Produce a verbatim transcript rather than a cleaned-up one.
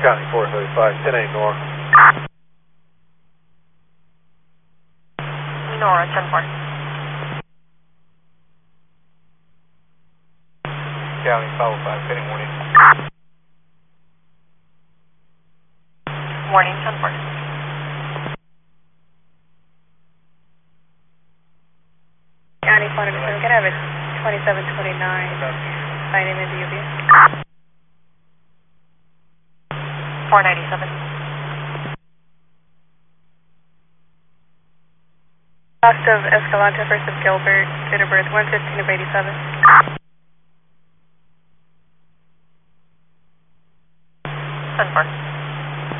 County four thirty-five, ten eight Nora. Nora, ten four. County five oh five, pending warning. Warning, ten four. County four ninety-seven, can I have it twenty-seven twenty-nine, signing in the U V? four ninety-seven. Last of Escalante, first of Gilbert, date of birth one fifteen of eighty-seven.